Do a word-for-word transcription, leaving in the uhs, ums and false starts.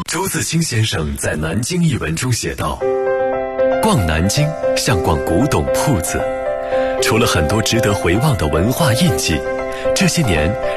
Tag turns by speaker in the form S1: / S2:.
S1: 朱自清先生在《南京一文》中写道：逛南京像逛古董铺子，除了很多值得回望的文化印记，这些年